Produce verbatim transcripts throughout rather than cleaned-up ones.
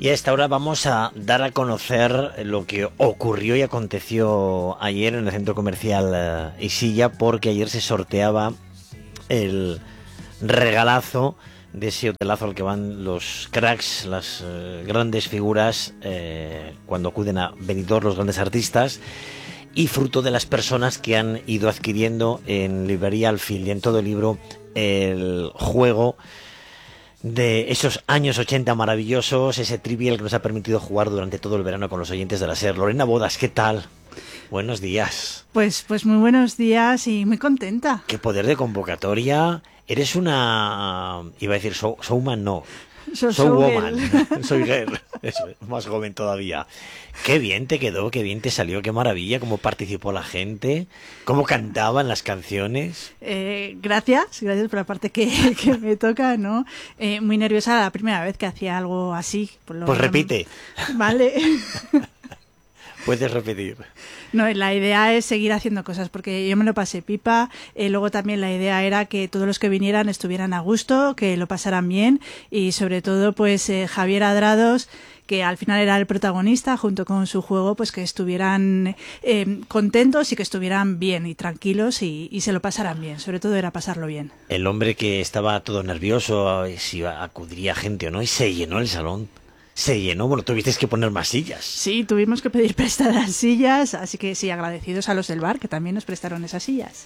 Y a esta hora vamos a dar a conocer lo que ocurrió y aconteció ayer en el centro comercial uh, Isilla, porque ayer se sorteaba el regalazo de ese hotelazo al que van los cracks, las uh, grandes figuras, eh, cuando acuden a Benidorm, los grandes artistas, y fruto de las personas que han ido adquiriendo en librería Alfil y en todo el libro el juego de esos años ochenta maravillosos, ese trivial que nos ha permitido jugar durante todo el verano con los oyentes de la SER. Lorena Bodas, ¿qué tal? Buenos días. Pues, pues muy buenos días y muy contenta. Qué poder de convocatoria. Eres una... iba a decir show, showman, no. So, Soy so woman. girl. Soy girl. Eso, más joven todavía. Qué bien te quedó, qué bien te salió, qué maravilla, cómo participó la gente, cómo cantaban las canciones. Eh, gracias, gracias por la parte que, que me toca, ¿no? Eh, muy nerviosa la primera vez que hacía algo así. Por lo Pues repite. Vale. Puedes repetir. No, la idea es seguir haciendo cosas, porque yo me lo pasé pipa. Eh, luego también la idea era que todos los que vinieran estuvieran a gusto, que lo pasaran bien, y sobre todo, pues eh, Javier Adrados, que al final era el protagonista, junto con su juego, pues que estuvieran eh, contentos y que estuvieran bien y tranquilos y, y se lo pasaran bien. Sobre todo era pasarlo bien. El hombre que estaba todo nervioso, si acudiría gente o no, y se llenó el salón. Se llenó, bueno, tuvisteis que poner más sillas. Sí, tuvimos que pedir prestadas sillas, así que sí, agradecidos a los del bar que también nos prestaron esas sillas.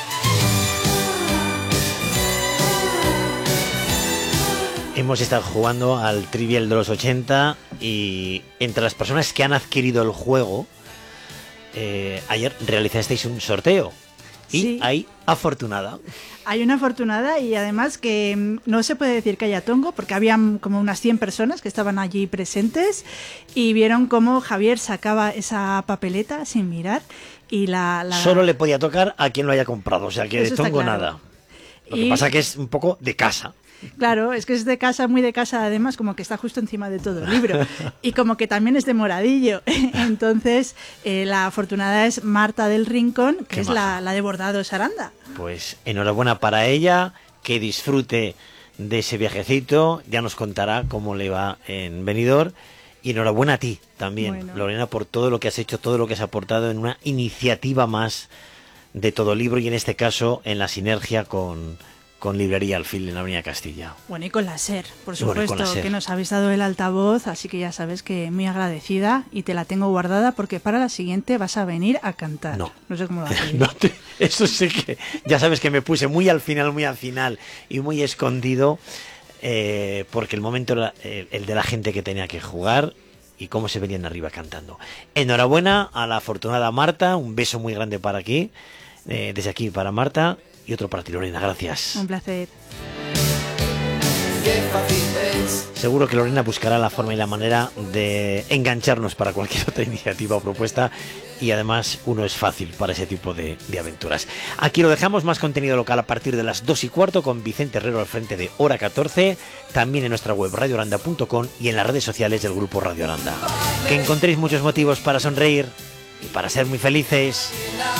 Hemos estado jugando al Trivial de los ochenta y entre las personas que han adquirido el juego, eh, ayer realizasteis un sorteo y sí. hay afortunada. Hay una afortunada y además que no se puede decir que haya tongo porque había como unas cien personas que estaban allí presentes y vieron cómo Javier sacaba esa papeleta sin mirar y la... la... Solo le podía tocar a quien lo haya comprado, o sea que de tongo claro. nada. Lo y... que pasa que es un poco de casa. Claro, es que es de casa, muy de casa, además, como que está justo encima de todo el libro. Y como que también es de moradillo. Entonces, eh, la afortunada es Marta del Rincón, que Qué es la, la de Bordados Aranda. Pues enhorabuena para ella, que disfrute de ese viajecito, ya nos contará cómo le va en Benidorm. Y enhorabuena a ti también, bueno. Lorena, por todo lo que has hecho, todo lo que has aportado en una iniciativa más de todo el libro y en este caso en la sinergia con... con Librería Alfil en la Avenida Castilla. Bueno, y con la SER, por supuesto, bueno, la SER. Que nos habéis dado el altavoz, así que ya sabes que muy agradecida y te la tengo guardada porque para la siguiente vas a venir a cantar. No. No sé cómo lo vas a decir. No te, eso sí que, ya sabes que me puse muy al final, muy al final y muy escondido, eh, porque el momento era el, el de la gente que tenía que jugar y cómo se venían arriba cantando. Enhorabuena a la afortunada Marta, un beso muy grande para aquí, eh, desde aquí para Marta. Y otro para ti, Lorena, gracias. Un placer. Seguro que Lorena buscará la forma y la manera de engancharnos para cualquier otra iniciativa o propuesta y además uno es fácil para ese tipo de, de aventuras. Aquí lo dejamos, más contenido local a partir de las dos y cuarto con Vicente Herrero al frente de Hora catorce, también en nuestra web radio aranda punto com y en las redes sociales del Grupo Radio Aranda. Que encontréis muchos motivos para sonreír y para ser muy felices.